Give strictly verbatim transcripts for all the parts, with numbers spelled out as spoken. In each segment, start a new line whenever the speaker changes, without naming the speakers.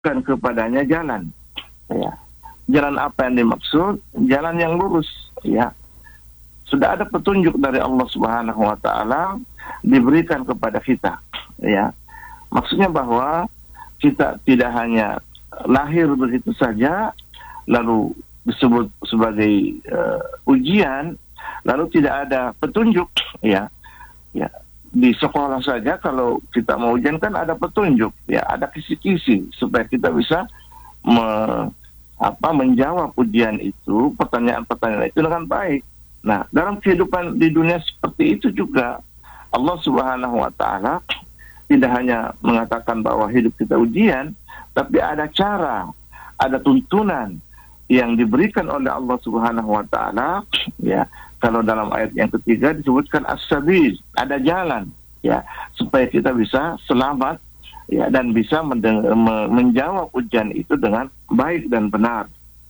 bukan kepadanya jalan. Ya. Jalan apa yang dimaksud? Jalan yang lurus. Ya. Sudah ada petunjuk dari Allah Subhanahu Wa Taala diberikan kepada kita. Ya. Maksudnya bahwa kita tidak hanya lahir begitu saja, lalu disebut sebagai uh, ujian, lalu tidak ada petunjuk. Ya. Ya. Di sekolah saja kalau kita mau ujian kan ada petunjuk, ya ada kisi-kisi supaya kita bisa me, apa, menjawab ujian itu, pertanyaan-pertanyaan itu dengan baik. Nah, dalam kehidupan di dunia seperti itu juga Allah Subhanahu Wa Taala tidak hanya mengatakan bahwa hidup kita ujian, tapi ada cara, ada tuntunan yang diberikan oleh Allah Subhanahu Wa Taala, ya. Kalau dalam ayat yang ketiga disebutkan as-sabil, ada jalan, ya, supaya kita bisa selamat, ya, dan bisa mendeng- me- menjawab ujian itu dengan baik dan benar.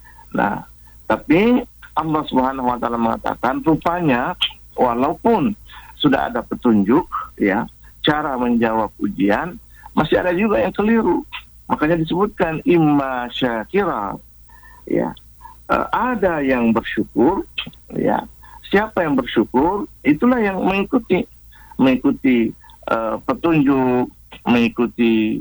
Nah, tapi Allah Subhanahu Wa Taala mengatakan rupanya walaupun sudah ada petunjuk, ya, cara menjawab ujian, masih ada juga yang keliru. Makanya disebutkan imma syakira, ya, uh, ada yang bersyukur, ya. Siapa yang bersyukur, itulah yang mengikuti, mengikuti uh, petunjuk, mengikuti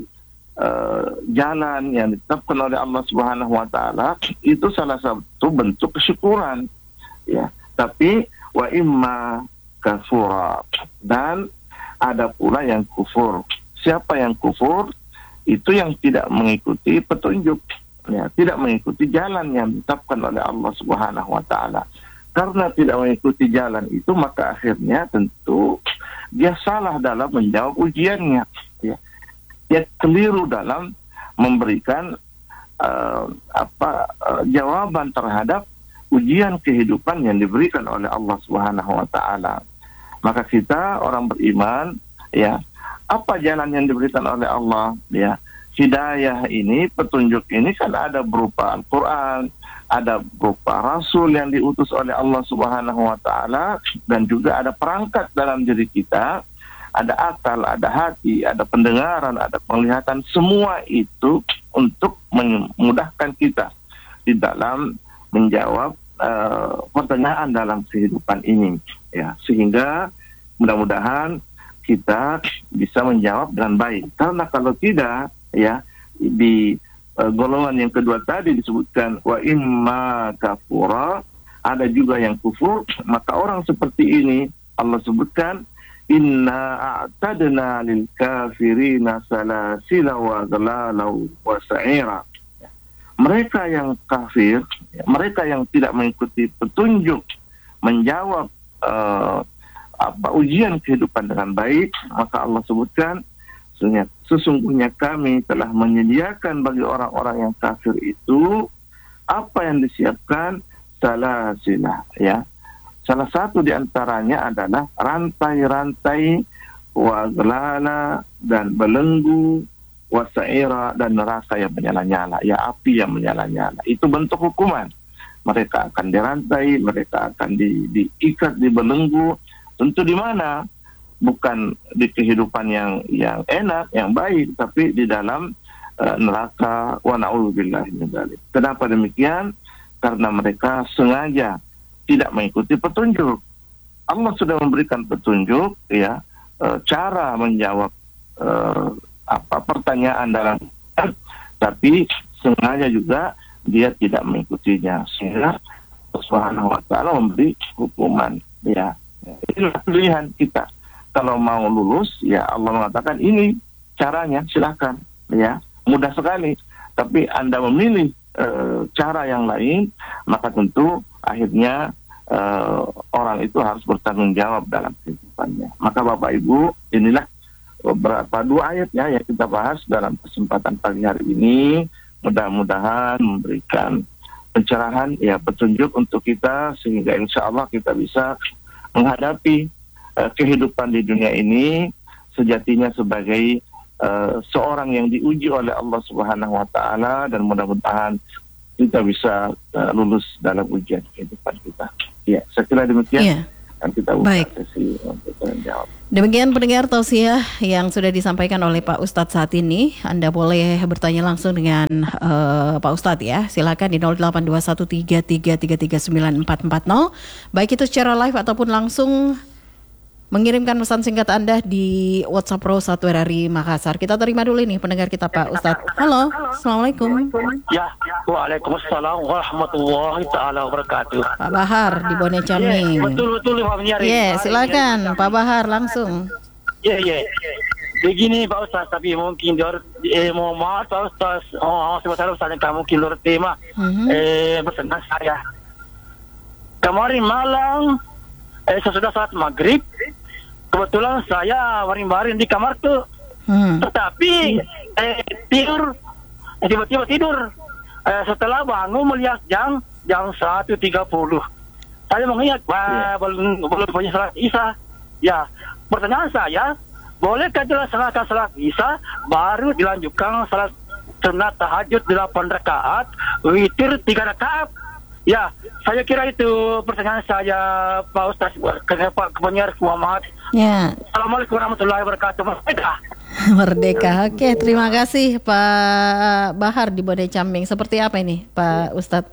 uh, jalan yang ditetapkan oleh Allah Subhanahu Wa Taala. Itu salah satu bentuk kesyukuran, ya. Tapi wa imma kafura, dan ada pula yang kufur. Siapa yang kufur, itu yang tidak mengikuti petunjuk, ya, tidak mengikuti jalan yang ditetapkan oleh Allah Subhanahu Wa Taala. Karena tidak mengikuti jalan itu, maka akhirnya tentu dia salah dalam menjawab ujiannya. Ya. Dia keliru dalam memberikan uh, apa uh, jawaban terhadap ujian kehidupan yang diberikan oleh Allah Subhanahu Wa Taala. Maka kita orang beriman, ya, apa jalan yang diberikan oleh Allah? Ya, hidayah ini, petunjuk ini kan ada berupa Al-Quran, ada berupa Rasul yang diutus oleh Allah Subhanahu Wa Taala, dan juga ada perangkat dalam diri kita, ada akal, ada hati, ada pendengaran, ada penglihatan, semua itu untuk memudahkan kita di dalam menjawab uh, pertanyaan dalam kehidupan ini, ya, sehingga mudah-mudahan kita bisa menjawab dengan baik. Karena kalau tidak, ya, di Uh, golongan yang kedua tadi disebutkan wa imma kafura, ada juga yang kufur, maka orang seperti ini Allah sebutkan inna a'tadna lil kafirina salasila wa ghalala wa sa'ira. Mereka yang kafir, mereka yang tidak mengikuti petunjuk, menjawab uh, apa ujian kehidupan dengan baik, maka Allah sebutkan sesungguhnya kami telah menyediakan bagi orang-orang yang kafir itu apa yang disiapkan, salasilah, ya. Salah satu di antaranya adalah rantai-rantai, waglala, dan belenggu, wasaira, dan neraka yang menyala-nyala, ya, api yang menyala-nyala. Itu bentuk hukuman. Mereka akan dirantai, mereka akan di, diikat di belenggu. Tentu di mana? Bukan di kehidupan yang yang enak, yang baik, tapi di dalam uh, neraka. Wa na'udzubillahi min dzalik. Kenapa demikian? Karena mereka sengaja tidak mengikuti petunjuk. Allah sudah memberikan petunjuk, ya, uh, cara menjawab uh, apa pertanyaan dalam, tapi sengaja juga dia tidak mengikutinya, sehingga Allah Subhanahu Wa Taala memberi hukuman, ya. Inilah pilihan kita. Kalau mau lulus, ya Allah mengatakan ini caranya, silakan, ya, mudah sekali. Tapi Anda memilih e, cara yang lain, maka tentu akhirnya e, orang itu harus bertanggung jawab dalam kehidupannya. Maka Bapak Ibu, inilah beberapa dua ayat, ya, yang kita bahas dalam kesempatan pagi hari ini. Mudah-mudahan memberikan pencerahan, ya, petunjuk untuk kita, sehingga insya Allah kita bisa menghadapi kehidupan di dunia ini sejatinya sebagai uh, seorang yang diuji oleh Allah Subhanahu Wa Taala, dan mudah-mudahan kita bisa uh, lulus dalam ujian kehidupan kita. Ya, saya kira demikian.
Ya.
Dan kita buka
Baik.
sesi untuk menjawab.
Demikian pendengar tausiah yang sudah disampaikan oleh Pak Ustadz saat ini. Anda boleh bertanya langsung dengan uh, Pak Ustadz ya. Silakan di nol delapan dua satu tiga tiga tiga tiga sembilan empat empat nol. Baik itu secara live ataupun langsung mengirimkan pesan singkat Anda di WhatsApp Pro satu R R I Makassar. Kita terima dulu nih pendengar kita Pak Ustadz. Halo, Assalamualaikum.
Ya, waalaikumsalam warahmatullahi taala wabarakatuh.
Pak Bahar di Bone Caming.
Ya, betul betul Pak Menyari.
Ya, silakan Pak Bahar langsung.
Ya, ya. Begini Pak Ustaz, tapi mungkin dia eh mohon maaf Pak Ustaz, oh sebentar Ustaz kamu mungkin luar tema.
Mm-hmm.
Eh bersenang saya. Kemarin malam eh sesudah saat maghrib, kebetulan saya baring-baring di kamar tuh. Hmm. Tetapi eh, tidur, eh, tiba-tiba tidur. Eh, setelah bangun melihat jam jam satu tiga puluh. Saya mengingat, wah, yeah. belum belum punya salat Isya. Ya, pertanyaan saya, bolehkah dilaksanakan salat Isya baru dilanjutkan salat sunat tahajud delapan rakaat, witir tiga rakaat? Ya, saya kira itu pertanyaan saya Pak Ustaz, Pak Penyiar Muhammad.
Ya.
Assalamualaikum warahmatullahi wabarakatuh. Merdeka.
Merdeka. Oke, terima kasih Pak Bahar di Bone Caming. Seperti apa ini Pak Ustadz?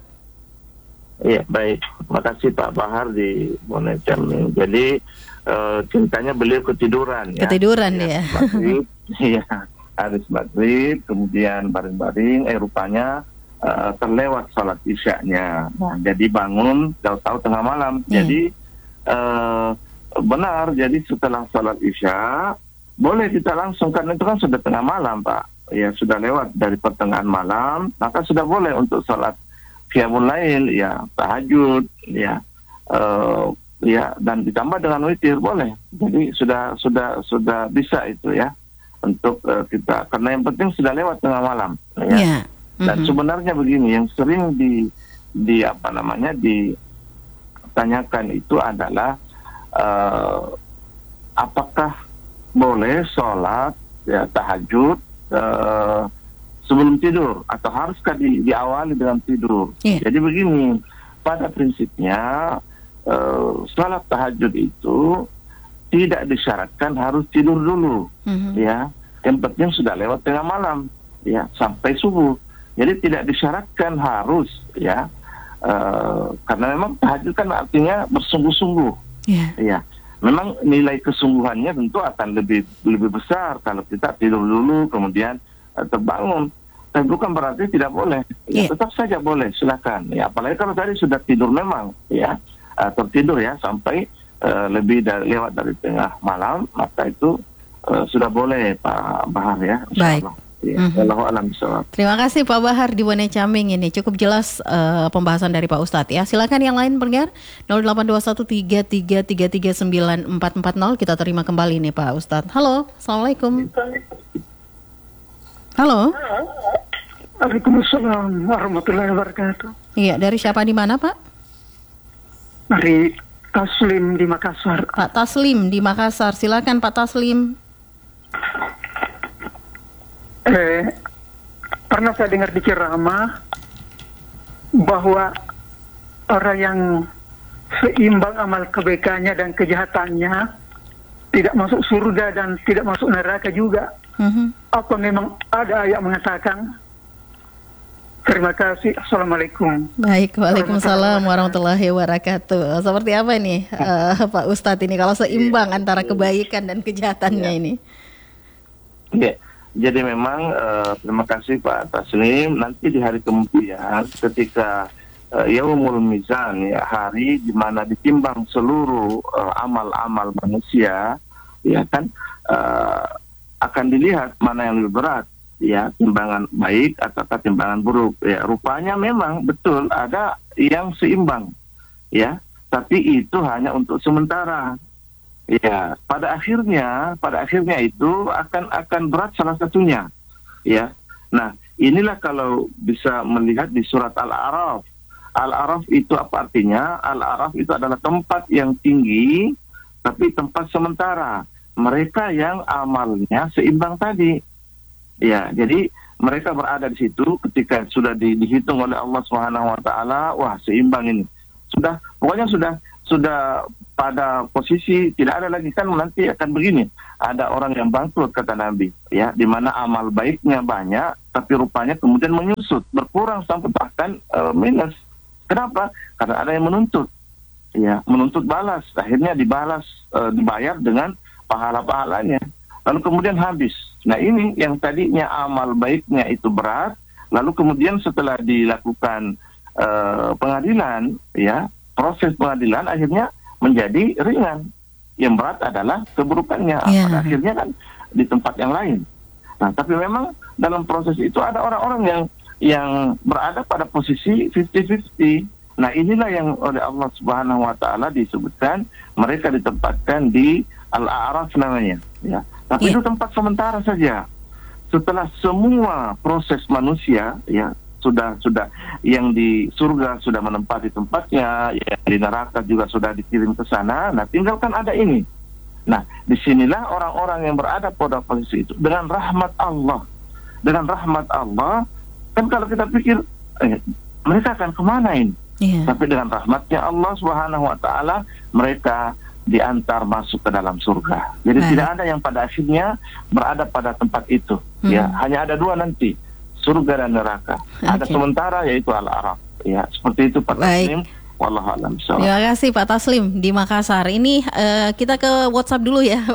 Iya, baik. Terima kasih Pak Bahar di Bone Caming. Jadi uh, ceritanya beliau ketiduran.
Ketiduran
ya.
dia.
Maghrib, iya. Habis maghrib, kemudian baring-baring, eh rupanya Uh, terlewat salat isyaknya. Nah, jadi bangun tahu-tahu tengah malam. Hmm. Jadi uh, benar. Jadi setelah salat isya boleh kita langsung, karena itu kan sudah tengah malam Pak. Ya sudah lewat dari pertengahan malam, maka sudah boleh untuk salat qiyamul lail, ya tahajud, ya uh, ya dan ditambah dengan witir boleh. Jadi sudah sudah sudah bisa itu ya untuk uh, kita, karena yang penting sudah lewat tengah malam. Ya. Yeah. Dan mm-hmm. sebenarnya begini, yang sering di di apa namanya ditanyakan itu adalah uh, apakah boleh sholat ya tahajud uh, sebelum tidur atau haruskah di, diawali dengan tidur? Yeah. Jadi begini, pada prinsipnya uh, sholat tahajud itu tidak disyaratkan harus tidur dulu, mm-hmm. ya. Yang penting sudah lewat tengah malam, ya sampai subuh. Jadi tidak disyaratkan harus ya, uh, karena memang tahajud kan artinya bersungguh-sungguh. Yeah. Ya, memang nilai kesungguhannya tentu akan lebih lebih besar kalau kita tidur dulu kemudian uh, terbangun. Dan bukan berarti tidak boleh. Ya, yeah. Tetap saja boleh, silakan. Ya, apalagi kalau tadi sudah tidur memang, ya uh, tertidur ya sampai uh, lebih dari lewat dari tengah malam, maka itu uh, sudah boleh Pak Bahar ya.
Baik.
Ya, mm-hmm.
Terima kasih Pak Bahar di Bone Caming, ini cukup jelas uh, pembahasan dari Pak Ustadz ya. Silakan yang lain pendengar nol delapan dua satu tiga tiga tiga tiga sembilan empat empat nol. Kita terima kembali nih Pak Ustadz. Halo, Assalamualaikum. Halo.
Waalaikumsalam warahmatullahi wabarakatuh.
Iya, dari siapa di mana Pak?
Dari Taslim di Makassar.
Pak Taslim di Makassar. Silakan Pak Taslim.
Eh, pernah saya dengar di ceramah bahwa orang yang seimbang amal kebaikannya dan kejahatannya tidak masuk surga dan tidak masuk neraka juga. Mm-hmm. Apa memang ada ayat mengatakan? Terima kasih. Assalamualaikum.
Baik, waalaikumsalam warahmatullahi wabarakatuh. Seperti apa ini uh, Pak Ustadz ini kalau seimbang antara kebaikan dan kejahatannya
ya.
ini?
Iya. Yeah. Jadi memang uh, terima kasih Pak Taslim. Nanti di hari kemudian ketika uh, Yaumul Mizan, ya hari di mana ditimbang seluruh uh, amal-amal manusia, ya kan uh, akan dilihat mana yang lebih berat, ya timbangan baik atau timbangan buruk. Ya rupanya memang betul ada yang seimbang, ya. Tapi itu hanya untuk sementara. Ya, pada akhirnya, pada akhirnya itu akan akan berat salah satunya, ya. Nah, inilah kalau bisa melihat di surat Al-A'raf. Al-A'raf itu apa artinya? Al-A'raf itu adalah tempat yang tinggi, tapi tempat sementara. Mereka yang amalnya seimbang tadi, ya. Jadi mereka berada di situ ketika sudah di, dihitung oleh Allah Subhanahu Wa Taala, wah seimbang ini. Sudah, pokoknya sudah sudah pada posisi tidak ada lagi, kan nanti akan begini, ada orang yang bangkrut kata Nabi, ya, di mana amal baiknya banyak tapi rupanya kemudian menyusut, berkurang sampai bahkan uh, minus. Kenapa? Karena ada yang menuntut, ya, menuntut balas, akhirnya dibalas, uh, dibayar dengan pahala-pahalanya, lalu kemudian habis. Nah ini yang tadinya amal baiknya itu berat, lalu kemudian setelah dilakukan uh, pengadilan, ya, proses pengadilan akhirnya menjadi ringan. Yang berat adalah keburukannya,
yeah.
pada akhirnya kan di tempat yang lain. Nah tapi memang dalam proses itu ada orang-orang yang yang berada pada posisi lima puluh lima puluh. Nah inilah yang oleh Allah Subhanahu Wa Taala disebutkan mereka ditempatkan di Al-A'raf namanya, ya. Tapi yeah. itu tempat sementara saja. Setelah semua proses manusia, ya, sudah sudah yang di surga sudah menempati tempatnya, ya, di neraka juga sudah dikirim ke sana. Nah, tinggalkan ada ini. Nah, disinilah orang-orang yang berada pada posisi itu dengan rahmat Allah, dengan rahmat Allah. Kan kalau kita pikir eh, mereka akan kemana ini? Yeah. Tapi dengan rahmatnya Allah Subhanahu Wa Taala mereka diantar masuk ke dalam surga. Jadi Baik. tidak ada yang pada akhirnya berada pada tempat itu. Hmm. Ya, hanya ada dua nanti, surga dan neraka. Okay. Ada sementara yaitu Al-A'raf. Ya, seperti itu Pak Taslim. Wallahu a'lam.
Terima kasih Pak Taslim di Makassar. Ini uh, kita ke WhatsApp dulu ya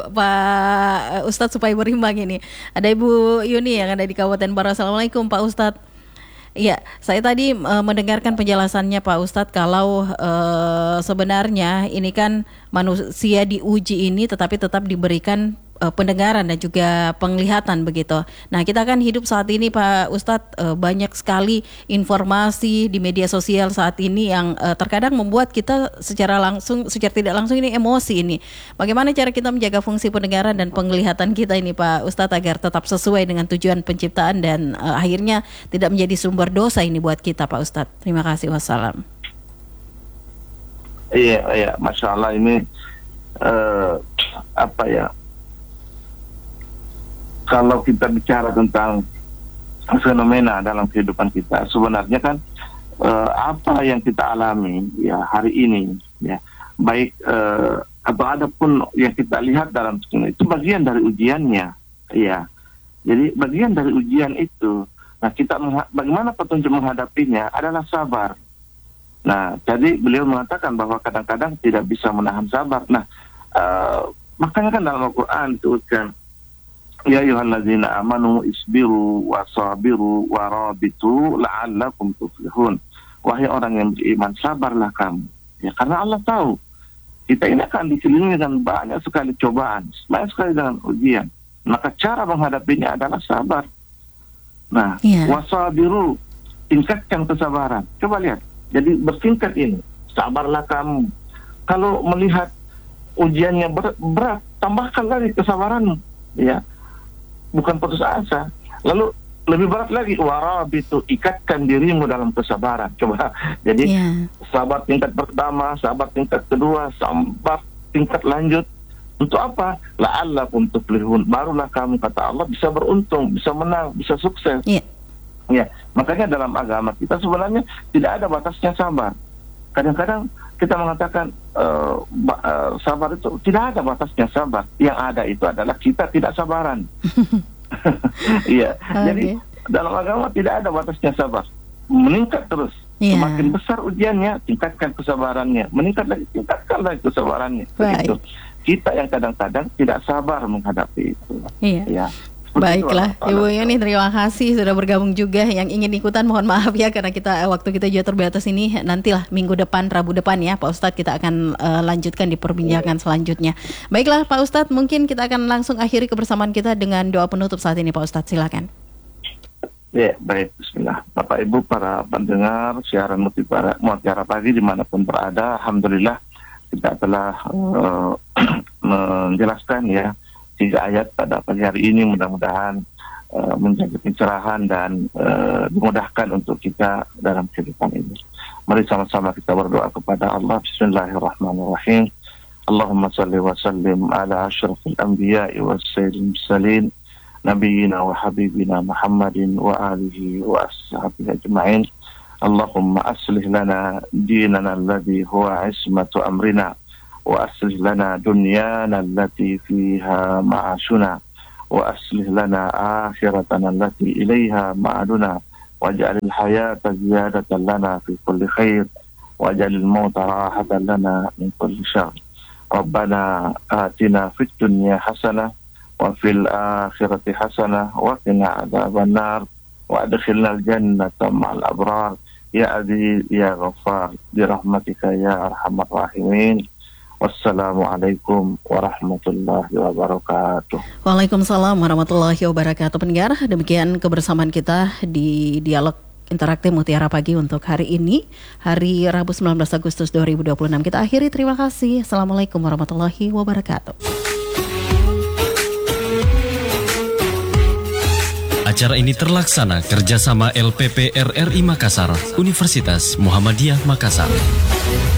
Pak Ustadz supaya berimbang ini. Ada Ibu Yuni yang ada di Kabupaten Baru. Assalamualaikum Pak Ustadz. Iya, saya tadi uh, mendengarkan penjelasannya Pak Ustadz kalau uh, sebenarnya ini kan manusia diuji ini tetapi tetap diberikan uh, pendengaran dan juga penglihatan begitu. Nah kita kan hidup saat ini Pak Ustadz uh, banyak sekali informasi di media sosial saat ini yang uh, terkadang membuat kita secara langsung, secara tidak langsung ini emosi ini. Bagaimana cara kita menjaga fungsi pendengaran dan penglihatan kita ini Pak Ustadz agar tetap sesuai dengan tujuan penciptaan dan uh, akhirnya tidak menjadi sumber dosa ini buat kita Pak Ustadz. Terima kasih, wassalam.
Iya, iya, Masya Allah ini uh, apa ya? Kalau kita bicara tentang fenomena dalam kehidupan kita, sebenarnya kan uh, apa yang kita alami ya hari ini, ya baik uh, atau ada pun yang kita lihat dalam itu bagian dari ujiannya, ya. Jadi bagian dari ujian itu. Nah kita mengha- bagaimana petunjuk menghadapinya adalah sabar. Nah, jadi beliau mengatakan bahwa kadang-kadang tidak bisa menahan sabar. Nah, uh, makanya kan dalam Al-Quran disebutkan, ya ayyuhalladzina amanu isbiru wasabiru warabitu la'allakum tuflihun. Wahai orang yang beriman, sabarlah kamu. Ya, karena Allah tahu kita ini akan dikelilingi dengan banyak sekali cobaan, banyak sekali dengan ujian. Maka cara menghadapinya adalah sabar. Nah, yeah. wasabiru, tingkatkan kesabaran. Coba lihat. Jadi bertingkat ini, sabarlah kamu. Kalau melihat ujiannya berat, berat tambahkan lagi kesabaranmu, ya. Bukan putus asa. Lalu lebih berat lagi, warabitu, ikatkan dirimu dalam kesabaran. Coba, jadi yeah. sabar tingkat pertama, sabar tingkat kedua, sabar tingkat lanjut. Untuk apa? La'allakum tuflihun. Barulah kamu, kata Allah, bisa beruntung, bisa menang, bisa sukses. Yeah. Ya, makanya dalam agama kita sebenarnya tidak ada batasnya sabar. Kadang-kadang kita mengatakan uh, uh, sabar itu tidak ada batasnya sabar. Yang ada itu adalah kita tidak sabaran. Iya. Okay. Jadi dalam agama tidak ada batasnya sabar. Meningkat terus. Yeah. Semakin besar ujiannya, tingkatkan kesabarannya. Meningkat lagi, tingkatkan lagi kesabarannya. Begitu. Kita yang kadang-kadang tidak sabar menghadapi itu. Iya. Ya.
Baiklah, Ibu Yuni, terima kasih sudah bergabung juga. Yang ingin ikutan mohon maaf ya karena kita waktu kita juga terbatas ini. Nantilah minggu depan, Rabu depan ya Pak Ustadz, kita akan uh, lanjutkan di perbincangan selanjutnya. Baiklah Pak Ustadz, mungkin kita akan langsung akhiri kebersamaan kita dengan doa penutup saat ini Pak Ustadz, silakan.
Ya, baik, bismillah. Bapak Ibu para pendengar siaran Mutiara, Mutiara Pagi dimanapun berada, alhamdulillah kita telah uh, menjelaskan ya tiga ayat pada pagi hari ini, mudah-mudahan uh, menjadi pencerahan dan uh, dimudahkan untuk kita dalam kehidupan ini. Mari sama-sama kita berdoa kepada Allah. Bismillahirrahmanirrahim. Allahumma salli wa sallim ala asyrafil anbiya'i wa sayyidil mursalin nabiyina wa habibina Muhammadin wa alihi wa ashabihi ajma'in. Allahumma aslih lana dinana alladhi huwa ismatu amrina وأصلح لنا دنيانا التي فيها معاشنا وأصلح لنا آخرتنا التي إليها معادنا واجعل الحياة زيادة لنا في كل خير واجعل الموت راحة لنا من كل شر. ربنا آتنا في الدنيا حسنة وفي الآخرة حسنة وقنا عذاب النار وأدخلنا الجنة مع الأبرار يا عزيز يا غفار برحمتك يا أرحم الراحمين. Wassalamualaikum warahmatullahi wabarakatuh.
Waalaikumsalam warahmatullahi wabarakatuh. Pendengar, demikian kebersamaan kita di dialog interaktif Mutiara Pagi untuk hari ini, hari Rabu sembilan belas Agustus dua ribu dua puluh enam. Kita akhiri, terima kasih. Assalamualaikum warahmatullahi wabarakatuh.
Acara ini terlaksana kerjasama L P P R R I Makassar, Universitas Muhammadiyah Makassar.